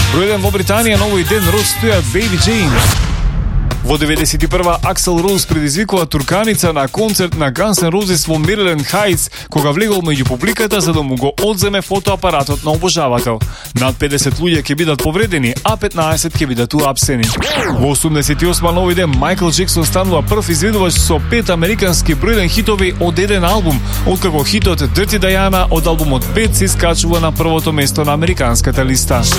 Број 1 во Британија на овој ден род стојат Baby Jane. Во 91-ва Аксел Роуз предизвикува турканица на концерт на Guns N' Roses во Мириленд Хајтс, кога влегол меѓу публиката за да му го одземе фотоапаратот на обожавател. Над 50 луѓе ќе бидат повредени, а 15 ќе бидат уапсени. Во 88-ма на овој ден Майкл Джексон станува прв изведувач со 5 американски број 1 хитови од еден албум, откако хитот Dirty Diana од албумот 5 се искачува на првото место на американската листа.